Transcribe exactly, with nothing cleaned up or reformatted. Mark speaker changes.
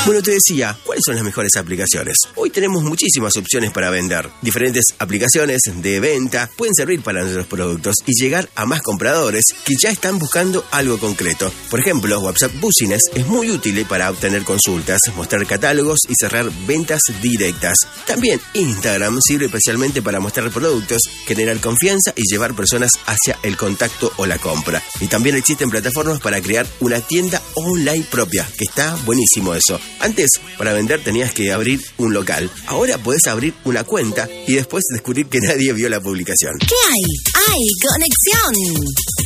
Speaker 1: Bueno, te decía, ¿cuáles son las mejores aplicaciones? Hoy tenemos muchísimas opciones para vender. Diferentes aplicaciones de venta pueden servir para nuestros productos y llegar a más compradores que ya están buscando algo concreto. Por ejemplo, WhatsApp Business es muy útil para obtener consultas, mostrar catálogos y cerrar ventas directas. También Instagram sirve especialmente para mostrar productos, generar confianza y llevar personas hacia el contacto o la compra. Y también existen plataformas para crear una tienda online propia, que está buenísimo eso. Antes, para vender tenías que abrir un local. Ahora podés abrir una cuenta y después descubrir que nadie vio la publicación.
Speaker 2: ¿Qué hay? ¡Hay conexión!